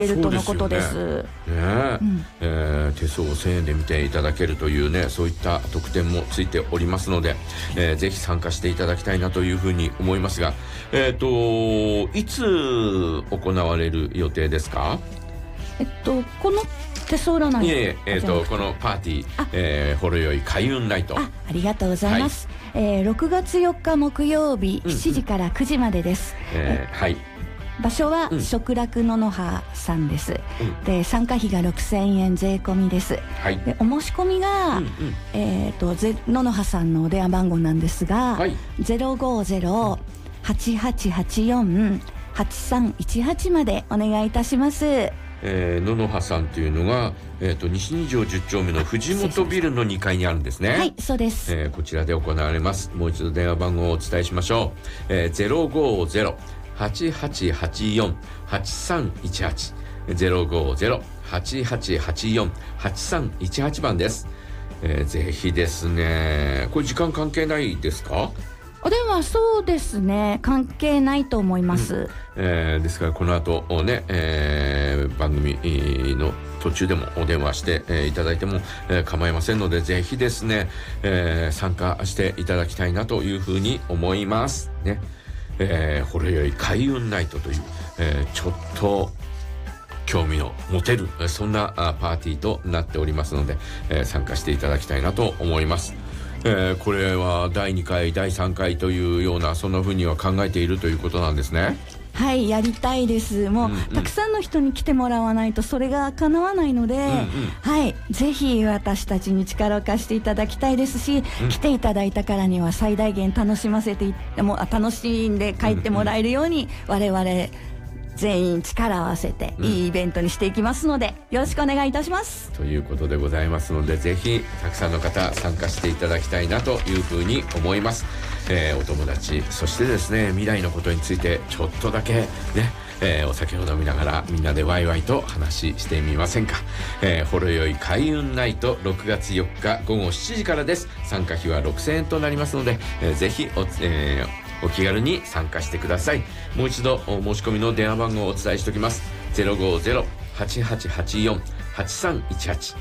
るとのことです。 手相を1000円で見ていただけるというね、そういった特典もついておりますので、ぜひ参加していただきたいなというふうに思いますが、いつ行われる予定ですか？ この手相占い、 このパーティー、ほろ酔い開運ナイト。 ありがとうございます。6月4日木曜日7時から9時までです。場所は食楽ののはさんです。で、参加費が6000円税込みです。で、お申し込みがののはさんのお電話番号なんですが、050-8884-8318までお願いいたします。 ののはさんというのが、西二条10丁目の藤本ビルの2階にあるんですね。 はい、そうです。 こちらで行われます。もう一度電話番号をお伝えしましょう。050-8884-8318 050-8884-8318番です。ぜひですね、これ時間関係ないですか？ お電話、そうですね、関係ないと思います。 ですからこの後ね、番組の途中でもお電話していただいても構いませんので、ぜひですね、参加していただきたいなというふうに思いますね。ほろ酔い開運ナイトという、ちょっと興味の持てるそんなパーティーとなっておりますので、参加していただきたいなと思います。これは第2回第3回というような、そんな風には考えているということなんですね。 はい、やりたいです。もう、たくさんの人に来てもらわないとそれが叶わないので、はい、ぜひ私たちに力を貸していただきたいですし、来ていただいたからには最大限楽しんで帰ってもらえるように、我々全員力を合わせていいイベントにしていきますので、よろしくお願いいたします。 ということでございますので、ぜひたくさんの方参加していただきたいなというふうに思います。お友達、そしてですね、未来のことについてちょっとだけね、お酒を飲みながらみんなでワイワイと話してみませんか。ほろ酔い開運ナイト6月4日午後7時からです。参加費は6000円となりますので、ぜひお気軽に参加してください。もう一度お申し込みの電話番号をお伝えしておきます。050-8884-8318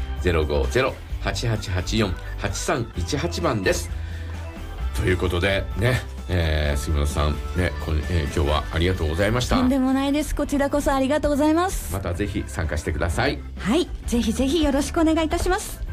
050-8884-8318番です。ということでね、杉本さんね、今日はありがとうございました。 とんでもないです。こちらこそありがとうございます。 またぜひ参加してください。 はい、ぜひぜひよろしくお願いいたします。